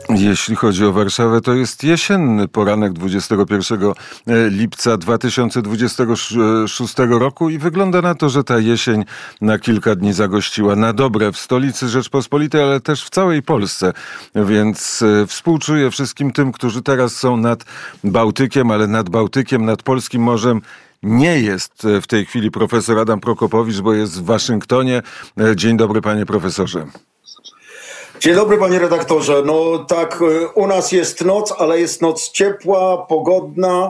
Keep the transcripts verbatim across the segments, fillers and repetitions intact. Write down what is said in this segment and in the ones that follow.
Jeśli chodzi o Warszawę, to jest jesienny poranek dwudziestego pierwszego lipca dwa tysiące dwudziestego szóstego roku i wygląda na to, że ta jesień na kilka dni zagościła na dobre w stolicy Rzeczpospolitej, ale też w całej Polsce. Więc współczuję wszystkim tym, którzy teraz są nad Bałtykiem, ale nad Bałtykiem, nad Polskim Morzem nie jest w tej chwili profesor Adam Prokopowicz, bo jest w Waszyngtonie. Dzień dobry, panie profesorze. Dzień dobry, panie redaktorze. No tak, u nas jest noc, ale jest noc ciepła, pogodna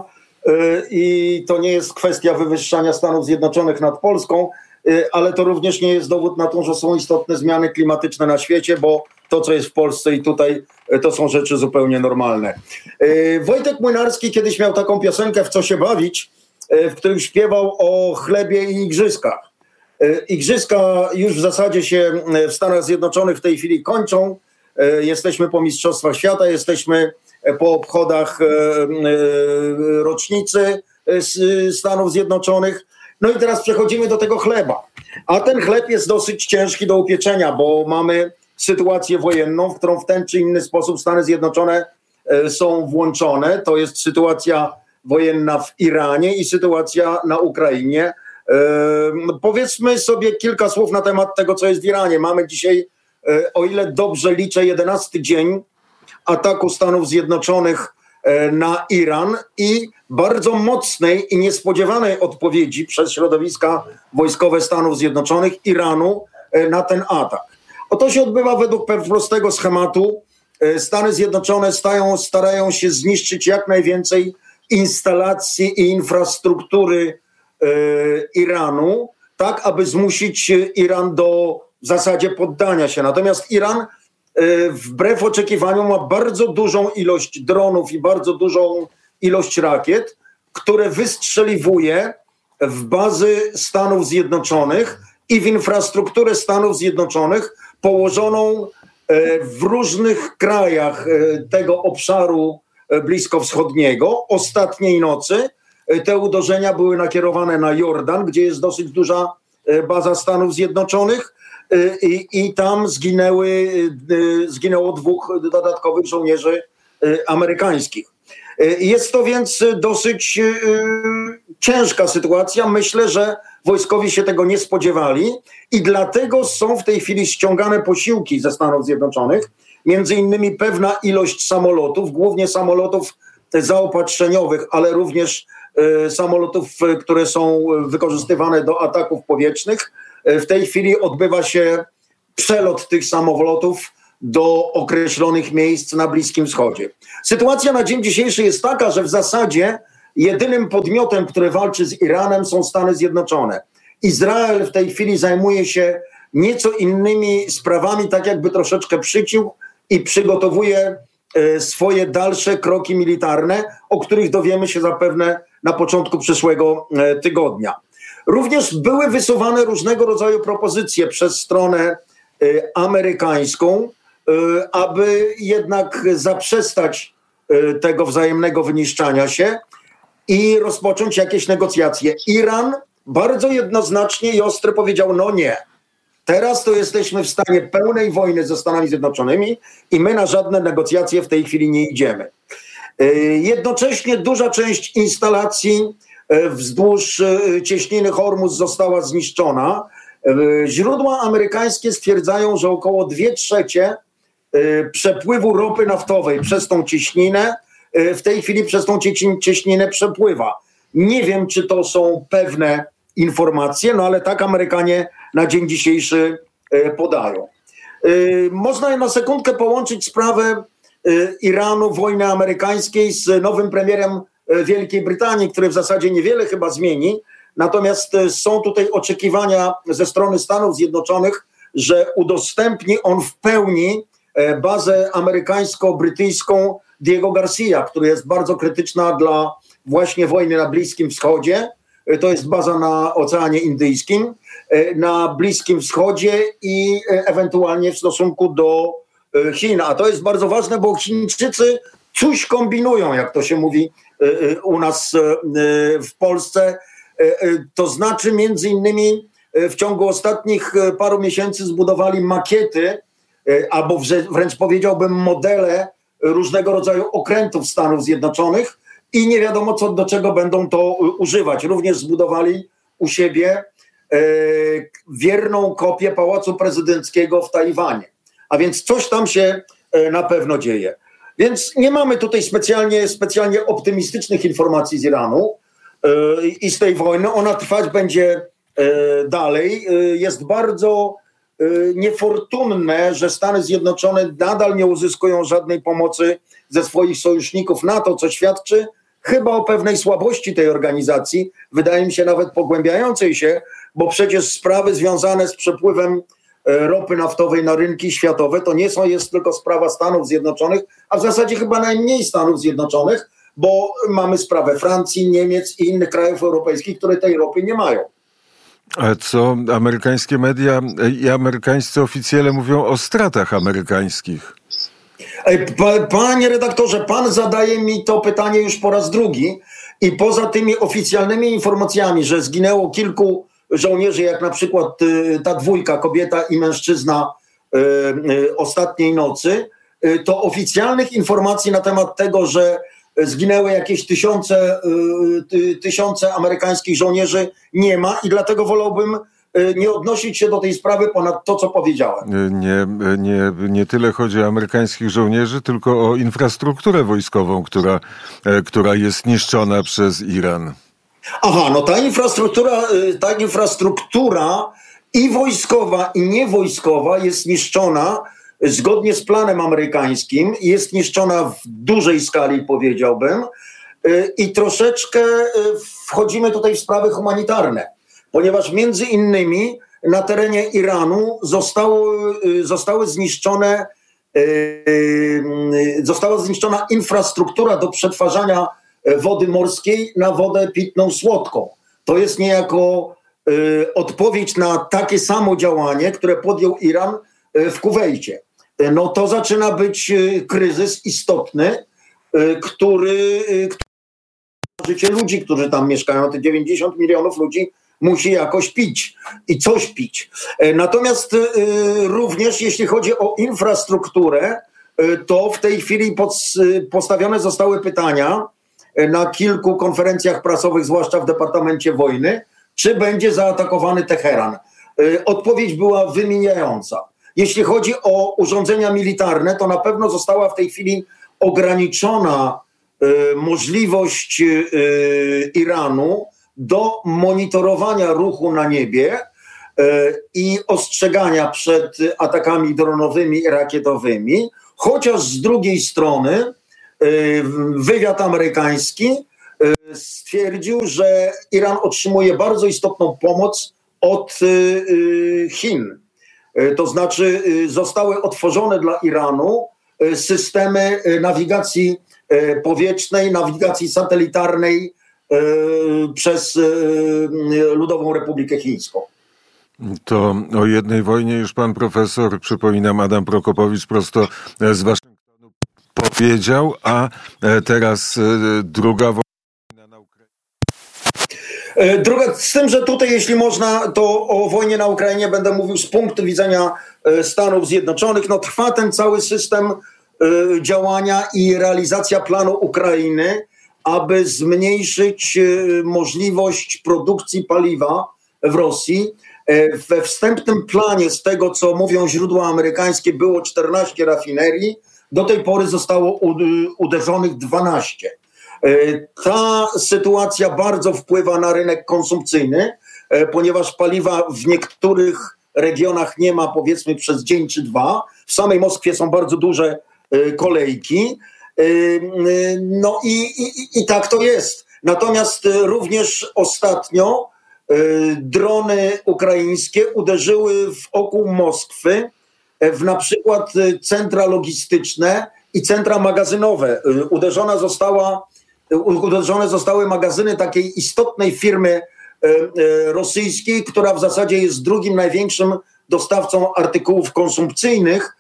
i to nie jest kwestia wywyższania Stanów Zjednoczonych nad Polską, ale to również nie jest dowód na to, że są istotne zmiany klimatyczne na świecie, bo to, co jest w Polsce i tutaj, to są rzeczy zupełnie normalne. Wojtek Młynarski kiedyś miał taką piosenkę "W co się bawić", w którym śpiewał o chlebie i igrzyskach. Igrzyska już w zasadzie się w Stanach Zjednoczonych w tej chwili kończą. Jesteśmy po Mistrzostwach Świata, jesteśmy po obchodach rocznicy Stanów Zjednoczonych. No i teraz przechodzimy do tego chleba. A ten chleb jest dosyć ciężki do upieczenia, bo mamy sytuację wojenną, w którą w ten czy inny sposób Stany Zjednoczone są włączone. To jest sytuacja wojenna w Iranie i sytuacja na Ukrainie. Yy, powiedzmy sobie kilka słów na temat tego, co jest w Iranie. Mamy dzisiaj, yy, o ile dobrze liczę, jedenasty dzień ataku Stanów Zjednoczonych yy, na Iran i bardzo mocnej i niespodziewanej odpowiedzi przez środowiska wojskowe Stanów Zjednoczonych Iranu yy, na ten atak. Oto się odbywa według prostego schematu. Yy, Stany Zjednoczone stają, starają się zniszczyć jak najwięcej instalacji i infrastruktury Iranu, tak aby zmusić Iran do w zasadzie poddania się. Natomiast Iran wbrew oczekiwaniom ma bardzo dużą ilość dronów i bardzo dużą ilość rakiet, które wystrzeliwuje w bazy Stanów Zjednoczonych i w infrastrukturę Stanów Zjednoczonych położoną w różnych krajach tego obszaru bliskowschodniego. Ostatniej nocy te uderzenia były nakierowane na Jordan, gdzie jest dosyć duża baza Stanów Zjednoczonych i, i tam zginęły, zginęło dwóch dodatkowych żołnierzy amerykańskich. Jest to więc dosyć ciężka sytuacja. Myślę, że wojskowi się tego nie spodziewali i dlatego są w tej chwili ściągane posiłki ze Stanów Zjednoczonych, między innymi pewna ilość samolotów, głównie samolotów zaopatrzeniowych, ale również samolotów, które są wykorzystywane do ataków powietrznych. W tej chwili odbywa się przelot tych samolotów do określonych miejsc na Bliskim Wschodzie. Sytuacja na dzień dzisiejszy jest taka, że w zasadzie jedynym podmiotem, który walczy z Iranem, są Stany Zjednoczone. Izrael w tej chwili zajmuje się nieco innymi sprawami, tak jakby troszeczkę przyciął i przygotowuje swoje dalsze kroki militarne, o których dowiemy się zapewne na początku przyszłego tygodnia. Również były wysuwane różnego rodzaju propozycje przez stronę amerykańską, aby jednak zaprzestać tego wzajemnego wyniszczania się i rozpocząć jakieś negocjacje. Iran bardzo jednoznacznie i ostro powiedział: no nie. Teraz to jesteśmy w stanie pełnej wojny ze Stanami Zjednoczonymi i my na żadne negocjacje w tej chwili nie idziemy. Jednocześnie duża część instalacji wzdłuż cieśniny Hormuz została zniszczona. Źródła amerykańskie stwierdzają, że około dwie trzecie przepływu ropy naftowej przez tą cieśninę w tej chwili przez tą cieśninę przepływa. Nie wiem, czy to są pewne informacje, no ale tak Amerykanie na dzień dzisiejszy podają. Można na sekundkę połączyć sprawę Iranu, wojny amerykańskiej z nowym premierem Wielkiej Brytanii, który w zasadzie niewiele chyba zmieni. Natomiast są tutaj oczekiwania ze strony Stanów Zjednoczonych, że udostępni on w pełni bazę amerykańsko-brytyjską Diego Garcia, która jest bardzo krytyczna dla właśnie wojny na Bliskim Wschodzie. To jest baza na Oceanie Indyjskim, na Bliskim Wschodzie i ewentualnie w stosunku do Chin. A to jest bardzo ważne, bo Chińczycy coś kombinują, jak to się mówi u nas w Polsce. To znaczy między innymi w ciągu ostatnich paru miesięcy zbudowali makiety, albo wręcz powiedziałbym modele różnego rodzaju okrętów Stanów Zjednoczonych i nie wiadomo co, do czego będą to używać. Również zbudowali u siebie e, wierną kopię Pałacu Prezydenckiego w Tajwanie. A więc coś tam się e, na pewno dzieje. Więc nie mamy tutaj specjalnie, specjalnie optymistycznych informacji z Iranu e, i z tej wojny. Ona trwać będzie e, dalej. E, jest bardzo e, niefortunne, że Stany Zjednoczone nadal nie uzyskują żadnej pomocy ze swoich sojuszników NATO, co świadczy chyba o pewnej słabości tej organizacji, wydaje mi się nawet pogłębiającej się, bo przecież sprawy związane z przepływem ropy naftowej na rynki światowe to nie są, jest tylko sprawa Stanów Zjednoczonych, a w zasadzie chyba najmniej Stanów Zjednoczonych, bo mamy sprawę Francji, Niemiec i innych krajów europejskich, które tej ropy nie mają. A co amerykańskie media i amerykańscy oficjele mówią o stratach amerykańskich? Panie redaktorze, pan zadaje mi to pytanie już po raz drugi i poza tymi oficjalnymi informacjami, że zginęło kilku żołnierzy, jak na przykład ta dwójka, kobieta i mężczyzna ostatniej nocy, to oficjalnych informacji na temat tego, że zginęły jakieś tysiące, tysiące amerykańskich żołnierzy nie ma i dlatego wolałbym nie odnosić się do tej sprawy ponad to, co powiedziałem. Nie, nie, nie tyle chodzi o amerykańskich żołnierzy, tylko o infrastrukturę wojskową, która, która jest niszczona przez Iran. Aha, no ta infrastruktura, ta infrastruktura i wojskowa, i niewojskowa jest niszczona zgodnie z planem amerykańskim, jest niszczona w dużej skali, powiedziałbym, i troszeczkę wchodzimy tutaj w sprawy humanitarne, ponieważ między innymi na terenie Iranu zostały, zostały zniszczone, została zniszczona infrastruktura do przetwarzania wody morskiej na wodę pitną słodką. To jest niejako y, odpowiedź na takie samo działanie, które podjął Iran y, w Kuwejcie. Y, no to zaczyna być y, kryzys istotny, y, który, y, który życie ludzi, którzy tam mieszkają, te dziewięćdziesiąt milionów ludzi musi jakoś pić i coś pić. Y, natomiast y, również jeśli chodzi o infrastrukturę, y, to w tej chwili pod, y, postawione zostały pytania na kilku konferencjach prasowych, zwłaszcza w Departamencie Wojny, czy będzie zaatakowany Teheran. Odpowiedź była wymijająca. Jeśli chodzi o urządzenia militarne, to na pewno została w tej chwili ograniczona możliwość Iranu do monitorowania ruchu na niebie i ostrzegania przed atakami dronowymi i rakietowymi, chociaż z drugiej strony wywiad amerykański stwierdził, że Iran otrzymuje bardzo istotną pomoc od Chin. To znaczy zostały otworzone dla Iranu systemy nawigacji powietrznej, nawigacji satelitarnej przez Ludową Republikę Chińską. To o jednej wojnie już pan profesor, przypominam, Adam Prokopowicz prosto z Waszyngtonu powiedział, a teraz druga wojna na Ukrainie. Druga, z tym, że tutaj, jeśli można, to o wojnie na Ukrainie będę mówił z punktu widzenia Stanów Zjednoczonych. No, trwa ten cały system działania i realizacja planu Ukrainy, aby zmniejszyć możliwość produkcji paliwa w Rosji. We wstępnym planie, z tego co mówią źródła amerykańskie, było czternaście rafinerii. Do tej pory zostało uderzonych dwanaście. Ta sytuacja bardzo wpływa na rynek konsumpcyjny, ponieważ paliwa w niektórych regionach nie ma, powiedzmy, przez dzień czy dwa. W samej Moskwie są bardzo duże kolejki. No i, i, i tak to jest. Natomiast również ostatnio drony ukraińskie uderzyły wokół Moskwy w na przykład centra logistyczne i centra magazynowe. Uderzona została, uderzone zostały magazyny takiej istotnej firmy rosyjskiej, która w zasadzie jest drugim największym dostawcą artykułów konsumpcyjnych,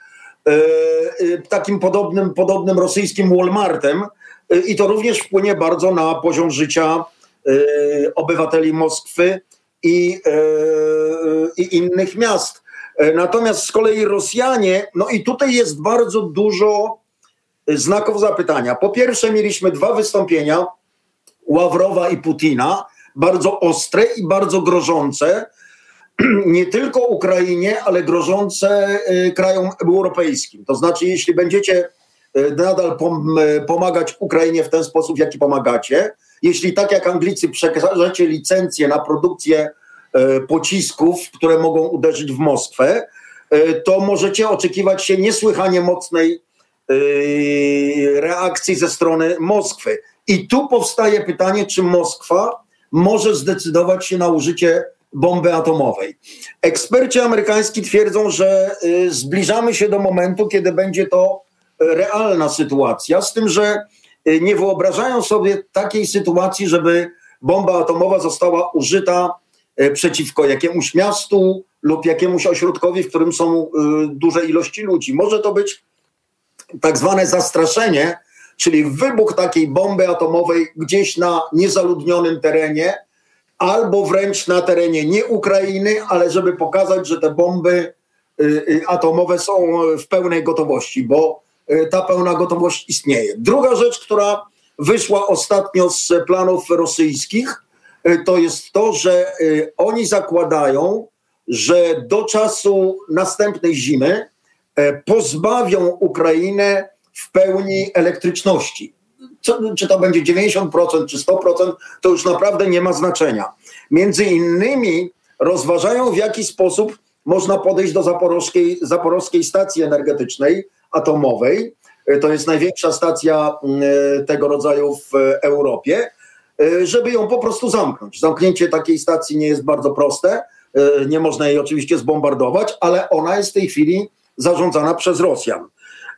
takim podobnym, podobnym rosyjskim Walmartem, i to również wpłynie bardzo na poziom życia obywateli Moskwy i, i innych miast. Natomiast z kolei Rosjanie, no i tutaj jest bardzo dużo znaków zapytania. Po pierwsze mieliśmy dwa wystąpienia Ławrowa i Putina, bardzo ostre i bardzo grożące, nie tylko Ukrainie, ale grożące krajom europejskim. To znaczy, jeśli będziecie nadal pomagać Ukrainie w ten sposób, w jaki pomagacie, jeśli tak jak Anglicy przekażecie licencję na produkcję pocisków, które mogą uderzyć w Moskwę, to możecie oczekiwać się niesłychanie mocnej reakcji ze strony Moskwy. I tu powstaje pytanie, czy Moskwa może zdecydować się na użycie bomby atomowej. Eksperci amerykańscy twierdzą, że zbliżamy się do momentu, kiedy będzie to realna sytuacja, z tym, że nie wyobrażają sobie takiej sytuacji, żeby bomba atomowa została użyta przeciwko jakiemuś miastu lub jakiemuś ośrodkowi, w którym są duże ilości ludzi. Może to być tak zwane zastraszenie, czyli wybuch takiej bomby atomowej gdzieś na niezaludnionym terenie, albo wręcz na terenie nie Ukrainy, ale żeby pokazać, że te bomby atomowe są w pełnej gotowości, bo ta pełna gotowość istnieje. Druga rzecz, która wyszła ostatnio z planów rosyjskich, to jest to, że oni zakładają, że do czasu następnej zimy pozbawią Ukrainę w pełni elektryczności. Co, czy to będzie dziewięćdziesiąt procent czy sto procent, to już naprawdę nie ma znaczenia. Między innymi rozważają, w jaki sposób można podejść do zaporowskiej, zaporowskiej stacji energetycznej atomowej. To jest największa stacja tego rodzaju w Europie, żeby ją po prostu zamknąć. Zamknięcie takiej stacji nie jest bardzo proste. Nie można jej oczywiście zbombardować, ale ona jest w tej chwili zarządzana przez Rosjan.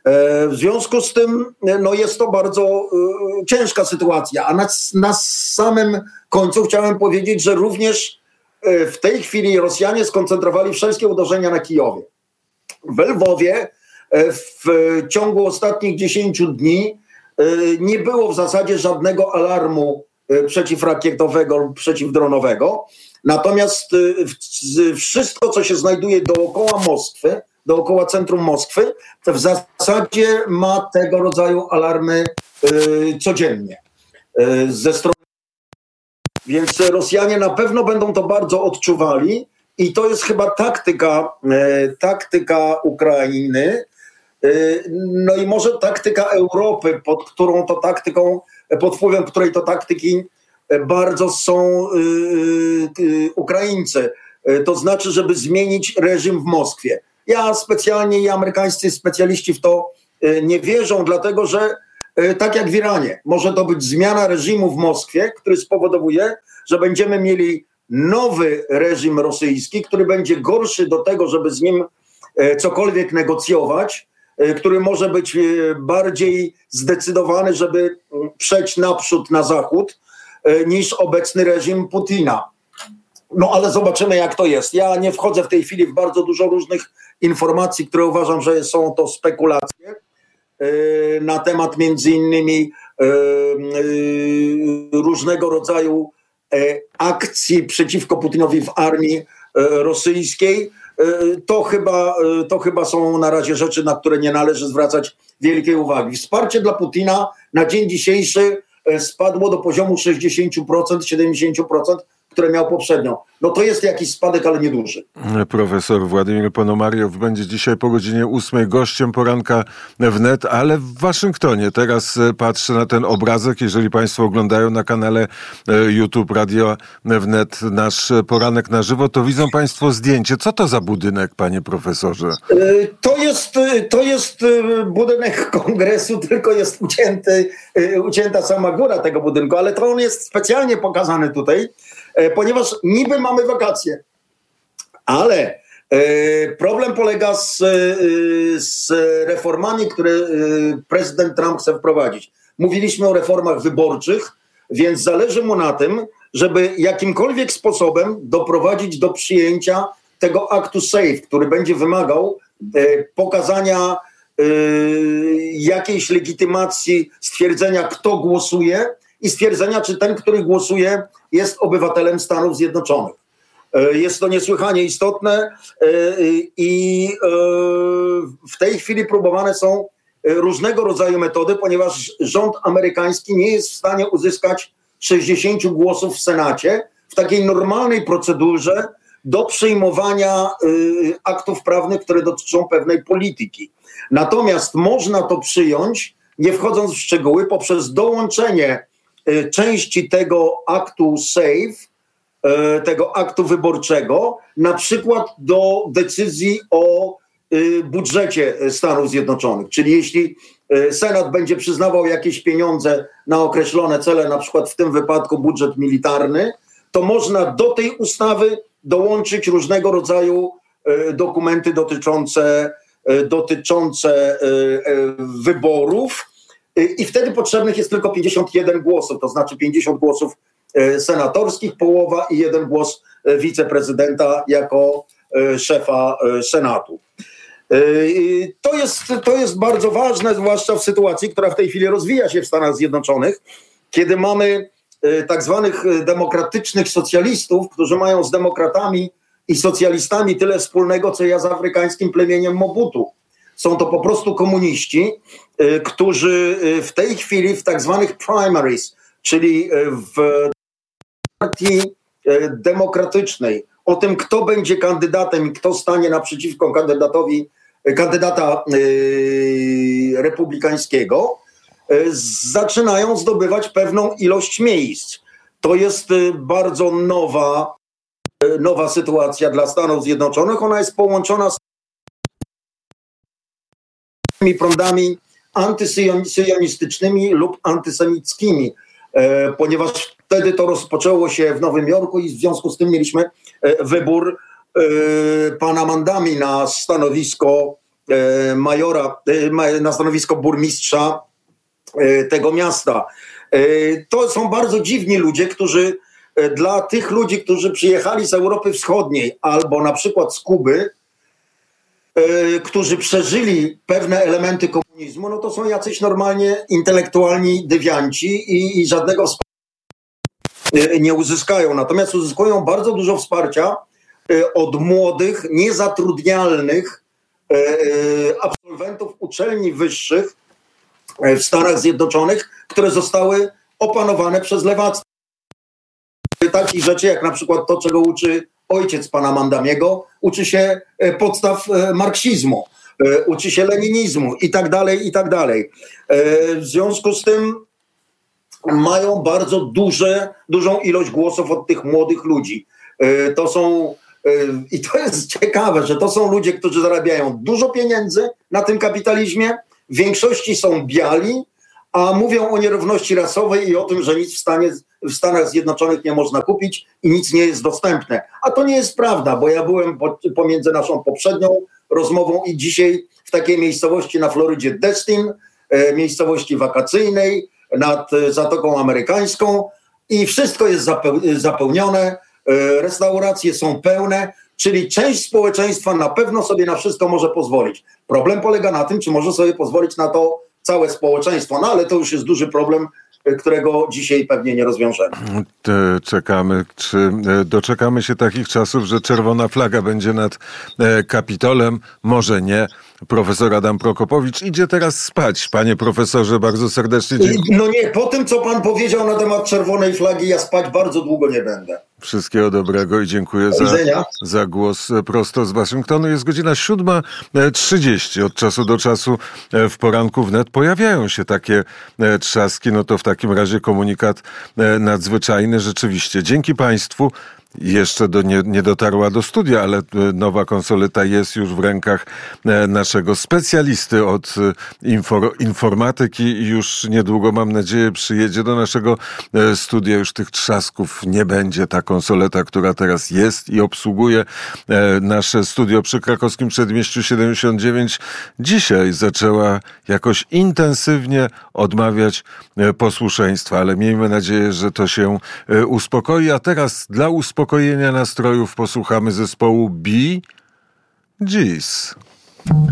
W związku z tym no jest to bardzo y, ciężka sytuacja. A na, na samym końcu chciałem powiedzieć, że również y, w tej chwili Rosjanie skoncentrowali wszystkie uderzenia na Kijowie. W Lwowie y, w ciągu ostatnich dziesięciu dni y, nie było w zasadzie żadnego alarmu y, przeciwrakietowego lub przeciwdronowego. Natomiast y, wszystko, co się znajduje dookoła Moskwy, dookoła centrum Moskwy, to w zasadzie ma tego rodzaju alarmy y, codziennie y, ze strony. Więc Rosjanie na pewno będą to bardzo odczuwali i to jest chyba taktyka, y, taktyka Ukrainy, y, no i może taktyka Europy, pod którą to taktyką, pod wpływem której to taktyki bardzo są y, y, Ukraińcy. Y, to znaczy, żeby zmienić reżim w Moskwie. Ja specjalnie i amerykańscy specjaliści w to nie wierzą, dlatego że tak jak w Iranie, może to być zmiana reżimu w Moskwie, który spowoduje, że będziemy mieli nowy reżim rosyjski, który będzie gorszy do tego, żeby z nim cokolwiek negocjować, który może być bardziej zdecydowany, żeby przejść naprzód na zachód, niż obecny reżim Putina. No ale zobaczymy, jak to jest. Ja nie wchodzę w tej chwili w bardzo dużo różnych informacji, które uważam, że są to spekulacje yy, na temat między innymi yy, yy, różnego rodzaju yy, akcji przeciwko Putinowi w armii yy, rosyjskiej. Yy, to, chyba, yy, to chyba są na razie rzeczy, na które nie należy zwracać wielkiej uwagi. Wsparcie dla Putina na dzień dzisiejszy yy, spadło do poziomu sześćdziesiąt procent, siedemdziesiąt procent, które miał poprzednio. No to jest jakiś spadek, ale nieduży. Profesor Władimir Ponomariow będzie dzisiaj po godzinie ósmej gościem poranka wnet, ale w Waszyngtonie. Teraz patrzę na ten obrazek. Jeżeli Państwo oglądają na kanale YouTube Radio Wnet nasz poranek na żywo, to widzą Państwo zdjęcie. Co to za budynek, panie profesorze? To jest, to jest budynek kongresu, tylko jest ucięty, ucięta sama góra tego budynku, ale to on jest specjalnie pokazany tutaj, ponieważ niby mamy wakacje, ale problem polega z, z reformami, które prezydent Trump chce wprowadzić. Mówiliśmy o reformach wyborczych, więc zależy mu na tym, żeby jakimkolwiek sposobem doprowadzić do przyjęcia tego aktu SAFE, który będzie wymagał pokazania jakiejś legitymacji, stwierdzenia, kto głosuje i stwierdzenia, czy ten, który głosuje, jest obywatelem Stanów Zjednoczonych. Jest to niesłychanie istotne i w tej chwili próbowane są różnego rodzaju metody, ponieważ rząd amerykański nie jest w stanie uzyskać sześćdziesięciu głosów w Senacie w takiej normalnej procedurze do przyjmowania y, aktów prawnych, które dotyczą pewnej polityki. Natomiast można to przyjąć, nie wchodząc w szczegóły, poprzez dołączenie y, części tego aktu SAFE, y, tego aktu wyborczego, na przykład do decyzji o y, budżecie Stanów Zjednoczonych. Czyli jeśli y, Senat będzie przyznawał jakieś pieniądze na określone cele, na przykład w tym wypadku budżet militarny, to można do tej ustawy dołączyć różnego rodzaju y, dokumenty dotyczące, y, dotyczące y, y, wyborów y, i wtedy potrzebnych jest tylko pięćdziesiąt jeden głosów, to znaczy pięćdziesiąt głosów y, senatorskich, połowa i jeden głos y, wiceprezydenta jako y, szefa y, Senatu. Y, to jest, to jest bardzo ważne, zwłaszcza w sytuacji, która w tej chwili rozwija się w Stanach Zjednoczonych, kiedy mamy tak zwanych demokratycznych socjalistów, którzy mają z demokratami i socjalistami tyle wspólnego, co ja z afrykańskim plemieniem Mobutu. Są to po prostu komuniści, którzy w tej chwili w tak zwanych primaries, czyli w partii demokratycznej, o tym, kto będzie kandydatem i kto stanie naprzeciwko kandydatowi, kandydata yy, republikańskiego, zaczynają zdobywać pewną ilość miejsc. To jest bardzo nowa, nowa sytuacja dla Stanów Zjednoczonych. Ona jest połączona z tymi prądami antysyjonistycznymi lub antysemickimi, ponieważ wtedy to rozpoczęło się w Nowym Jorku i w związku z tym mieliśmy wybór pana Mandami na stanowisko majora, na stanowisko burmistrza tego miasta. To są bardzo dziwni ludzie, którzy dla tych ludzi, którzy przyjechali z Europy Wschodniej albo na przykład z Kuby, którzy przeżyli pewne elementy komunizmu, no to są jacyś normalnie intelektualni dewianci i, i żadnego wsparcia nie uzyskają. Natomiast uzyskują bardzo dużo wsparcia od młodych, niezatrudnialnych absolwentów uczelni wyższych w Stanach Zjednoczonych, które zostały opanowane przez lewactwo. Takich rzeczy jak na przykład to, czego uczy ojciec pana Mandamiego, uczy się podstaw marksizmu, uczy się leninizmu i tak dalej, i tak dalej. W związku z tym mają bardzo duże, dużą ilość głosów od tych młodych ludzi. To są, i to jest ciekawe, że to są ludzie, którzy zarabiają dużo pieniędzy na tym kapitalizmie, w większości są biali, a mówią o nierówności rasowej i o tym, że nic w, stanie, w Stanach Zjednoczonych nie można kupić i nic nie jest dostępne. A to nie jest prawda, bo ja byłem po, pomiędzy naszą poprzednią rozmową i dzisiaj w takiej miejscowości na Florydzie Destin, e, miejscowości wakacyjnej nad Zatoką Amerykańską i wszystko jest zapeł- zapełnione, e, restauracje są pełne, czyli część społeczeństwa na pewno sobie na wszystko może pozwolić. Problem polega na tym, czy może sobie pozwolić na to całe społeczeństwo, no ale to już jest duży problem, którego dzisiaj pewnie nie rozwiążemy. Czekamy, czy doczekamy się takich czasów, że czerwona flaga będzie nad Kapitolem? Może nie. Profesor Adam Prokopowicz idzie teraz spać. Panie profesorze, bardzo serdecznie dziękuję. No nie, po tym, co pan powiedział na temat czerwonej flagi, ja spać bardzo długo nie będę. Wszystkiego dobrego i dziękuję za, za głos prosto z Waszyngtonu. Jest godzina siódma trzydzieści. Od czasu do czasu w poranku wnet pojawiają się takie trzaski. No to w takim razie komunikat nadzwyczajny. Rzeczywiście, dzięki Państwu. Jeszcze do, nie, nie dotarła do studia, ale nowa konsoleta jest już w rękach naszego specjalisty od infor, informatyki i już niedługo, mam nadzieję, przyjedzie do naszego studia. Już tych trzasków nie będzie. Ta konsoleta, która teraz jest i obsługuje nasze studio przy Krakowskim Przedmieściu siedemdziesiąt dziewięć, dzisiaj zaczęła jakoś intensywnie odmawiać posłuszeństwa, ale miejmy nadzieję, że to się uspokoi. A teraz dla uspokojenia Uspokojenia nastrojów posłuchamy zespołu Bee Gees.